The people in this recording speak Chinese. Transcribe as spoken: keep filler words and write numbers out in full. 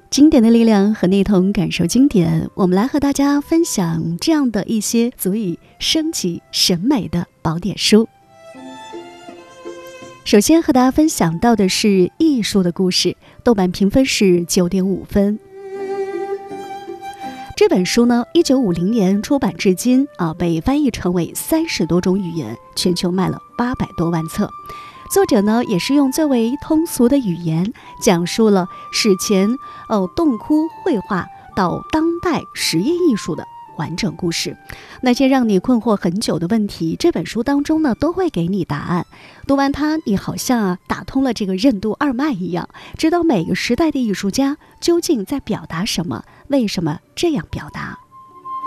经典的力量，和你一同感受经典。我们来和大家分享这样的一些足以升级审美的宝典书。首先和大家分享到的是艺术的故事，豆瓣评分是 九点五 分。这本书呢，一九五零年出版至今啊，被翻译成为三十多种语言，全球卖了八百多万册。作者呢，也是用最为通俗的语言，讲述了史前哦洞窟绘画到当代实验艺术的完整故事。那些让你困惑很久的问题，这本书当中呢，都会给你答案。读完它，你好像啊打通了这个任督二脉一样，知道每个时代的艺术家究竟在表达什么，为什么这样表达。